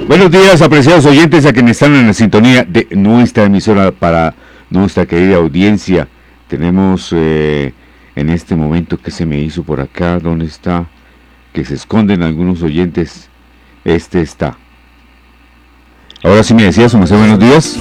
Buenos días, apreciados oyentes, a quienes están en la sintonía de nuestra emisora para nuestra querida audiencia. Tenemos en este momento, que se me hizo por acá, ¿dónde está? Que se esconden algunos oyentes. Este está. Ahora sí me decías, buenos días.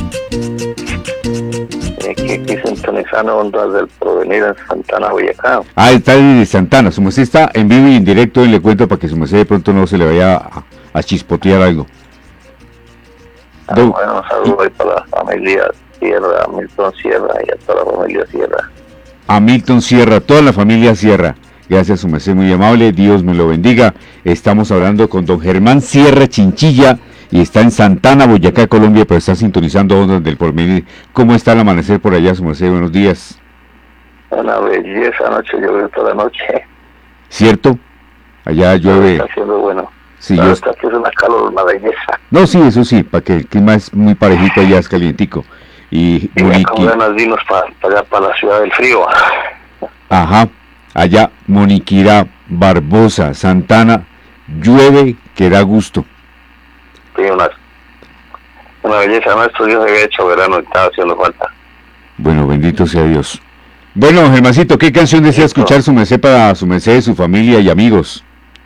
Aquí sintonizando ondas del Porvenir en Santana, Boyacá. Ah, está de Santana. Su merced está en vivo y en directo, y le cuento para que su merced de pronto no se le vaya a chispotear algo. Bueno, un saludo ahí para la familia Sierra, a Milton Sierra y a toda la familia Sierra. A Milton Sierra, toda la familia Sierra. Gracias, su merced, muy amable. Dios me lo bendiga. Estamos hablando con don Germán Sierra Chinchilla y está en Santana, Boyacá, Colombia, pero está sintonizando ondas del Porvenir. ¿Cómo está el amanecer por allá, su merced? Buenos días. Una belleza, anoche llovió toda la noche. ¿Cierto? Allá llueve. Está haciendo bueno. Sí, yo... Está haciendo una calor, una belleza. No, sí, eso sí, para que el clima es muy parejito, allá es calientico. Y con ganas de irnos para allá, para la ciudad del frío. Ajá, allá, Moniquirá, Barbosa, Santana, llueve que da gusto. Sí, una belleza. Nuestro Dios había hecho verano y estaba haciendo falta. Bueno, bendito sea Dios. Bueno, Germancito, ¿qué canción desea escuchar su merced para su merced, su familia y amigos?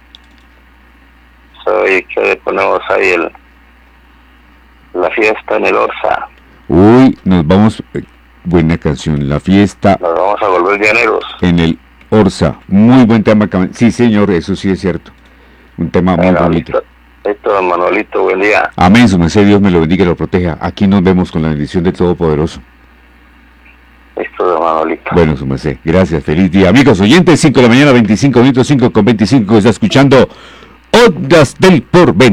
Soy que le ponemos ahí la fiesta en el Orsa. Uy, nos vamos, buena canción, la fiesta. Nos vamos a volver llaneros. En el Orsa, muy buen tema. Sí, señor, eso sí es cierto. Un tema muy bonito. Esto, don Manuelito, buen día. Amén, su merced, Dios me lo bendiga y lo proteja. Aquí nos vemos con la bendición del Todopoderoso. Esto de Manolito. Bueno, su merced, gracias, feliz día. Amigos oyentes, 5 de la mañana, 25 minutos, 5:25, está escuchando Ondas del Porvenir.